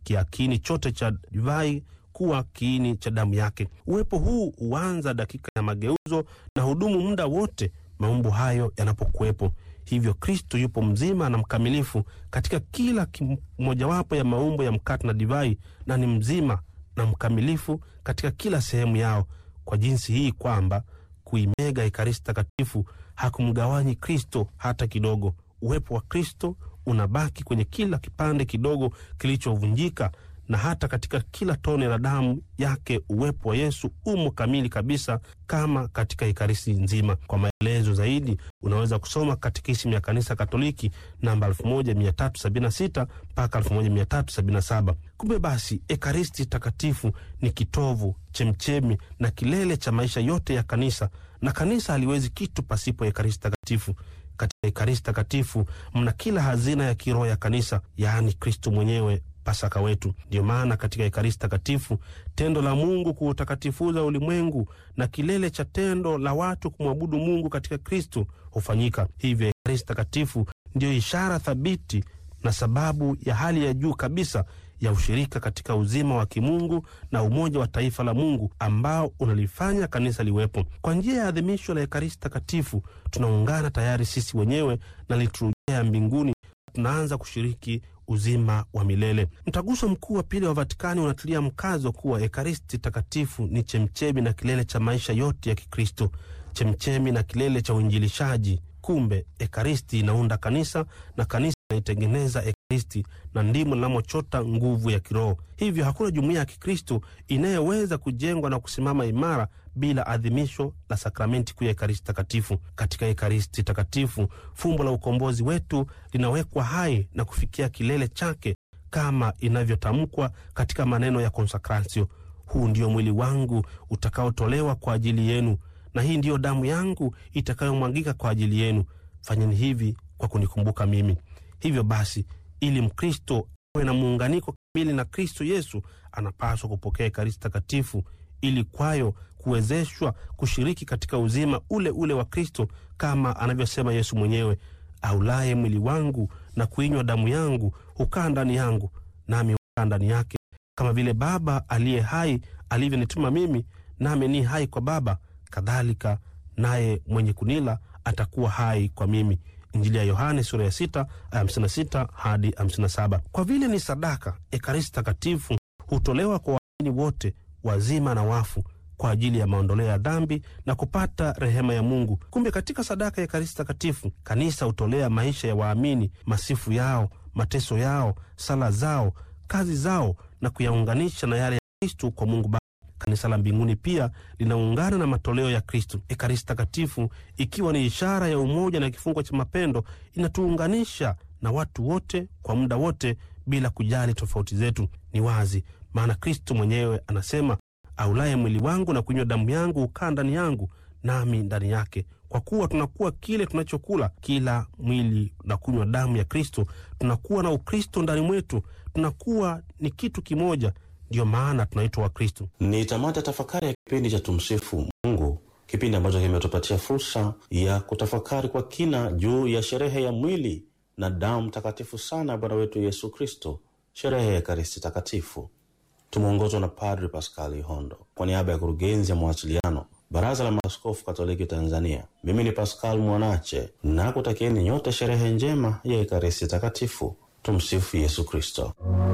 kiini chote cha divai kuwa kiini cha damu yake. Uwepo huu huanza dakika ya mageuzo na hudumu muda wote maumbo hayo yanapokuwepo. Hivyo Kristo yupo mzima na mkamilifu katika kila mojawapo ya maumbo ya mkate na divai, na ni mzima na mkamilifu katika kila sehemu yao, kwa jinsi hii kwamba kuimega Ekaristi Takatifu hakumgawanyi Kristo hata kidogo. Uwepo wa Kristo unabaki kwenye kila kipande kidogo kilichovunjika, na hata katika kila tone la damu yake uwepo wa Yesu umo kamili kabisa, kama katika Ekaristi nzima. Kwa maelezo zaidi unaweza kusoma Katekisimu ya Kanisa Katoliki namba 1376 mpaka 1377. Kumbe basi Ekaristi Takatifu ni kitovu, chemchemi na kilele cha maisha yote ya kanisa, na kanisa haliwezi kitu pasipo Ekaristi Takatifu. Katika Ekaristi Takatifu mna kila hazina ya kiroho ya kanisa, yaani Kristo mwenyewe, Pasaka wetu. Ndio maana katika Ekaristi Takatifu tendo la Mungu kuutakatifuza ulimwengu na kilele cha tendo la watu kumwabudu Mungu katika Kristo hufanyika. Hivyo Ekaristi Takatifu ndio ishara thabiti na sababu ya hali ya juu kabisa ya ushirika katika uzima wa kimungu na umoja wa taifa la Mungu ambao unalifanya kanisa liwepo. Kwa njia ya adhimisho la Ekaristi Takatifu tunaungana tayari sisi wenyewe na liturujia ya mbinguni, tunaanza kushiriki uzima wa milele. Mtaguso Mkuu wa Pili wa Vatikani unatilia mkazo kuwa Ekaristi Takatifu ni chemchemi na kilele cha maisha yote ya Kikristo, chemchemi na kilele cha uinjilishaji. Kumbe Ekaristi inaunda kanisa na kanisa inaitengeneza Ekaristi, na ndimo linamochota nguvu ya kiroho. Hivyo hakuna jumuiya ya Kikristo inayoweza kujengwa na kusimama imara bila adhimisho la sakramenti kuu ya Ekaristi Takatifu. Katika Ekaristi Takatifu fumbo la ukombozi wetu linawekwa hai na kufikia kilele chake kama inavyotamkwa katika maneno ya konsakrasio: huu ndio mwili wangu utakaotolewa kwa ajili yenu, na hii ndiyo damu yangu itakayomwagika kwa ajili yenu. Fanyeni hivi kwa kunikumbuka mimi. Hivyo basi, ili Mkristo awe na muunganiko kamili na Kristo Yesu, anapaswa kupokea Ekaristi Takatifu ili kwayo kuwezeshwa kushiriki katika uzima ule ule wa Kristo, kama anavyosema Yesu mwenyewe: aulaye mwili wangu na kuinywa damu yangu hukaa ndani yangu, nami hukaa ndani yake. Kama vile Baba aliye hai alivyonituma mimi, nami ni hai kwa Baba, kadhalika naye mwenye kunila atakuwa hai kwa mimi. Injili ya Yohane sura ya 6 aya 56 hadi 57. Kwa vile ni sadaka, Ekaristi Takatifu hutolewa kwa waamini wote, wazima na wafu, kwa ajili ya maondoleo ya dhambi na kupata rehema ya Mungu. Kumbe katika sadaka ya Ekaristi Takatifu kanisa hutolea maisha ya waamini, masifu yao, mateso yao, sala zao, kazi zao, na kuyaunganisha na yale ya Kristo kwa Mungu Baba. Kanisa la mbinguni pia linaungana na matoleo ya Kristo. Ekaristi Takatifu ikiwa ni ishara ya umoja na kifungo cha mapendo, inatuunganisha na watu wote kwa muda wote bila kujali tofauti zetu. Ni wazi, maana Kristo mwenyewe anasema, aulaye mwili wangu na kunywa damu yangu hukaa ndani yangu, nami ndani yake. Kwa kuwa tunakuwa kile tunachokula, kila mwili na kunywa damu ya Kristo, tunakuwa na Ukristo ndani mwetu, tunakuwa ni kitu kimoja. Ndiyo maana tunaitwa wa Kristo. Ni tamati ya tafakari ya kipindi cha Tumsifu Mungu, kipindi ambacho kimetupatia fursa ya kutafakari kwa kina juu ya sherehe ya mwili na damu takatifu sana ya Bwana wetu Yesu Kristo, sherehe ya Ekaristi Takatifu. Tumeongozwa na Padre Pascal Ihondo. Kwa niaba ya kurugenzi ya mawasiliano Baraza la Maaskofu Katoliki Tanzania, mimi ni Pascal Mwanache, na kutakieni nyote sherehe njema ya Ekaristi Takatifu. Tumsifu Yesu Kristo.